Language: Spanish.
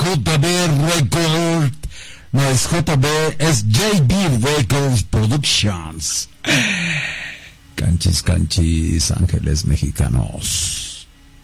JB Record. No es JB, es JB Records Productions. Canchis, Ángeles Mexicanos.